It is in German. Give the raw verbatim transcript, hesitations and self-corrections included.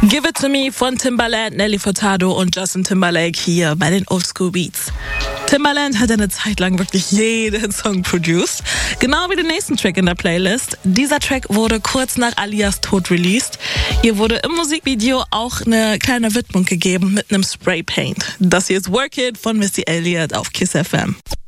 Give It To Me von Timbaland, Nelly Furtado und Justin Timberlake hier bei den Oldschool Beats. Timbaland hat eine Zeit lang wirklich jeden Song produced, genau wie den nächsten Track in der Playlist. Dieser Track wurde kurz nach Alias Tod released. Ihr wurde im Musikvideo auch eine kleine Widmung gegeben mit einem Spraypaint. Das hier ist Work It von Missy Elliott auf Kiss F M.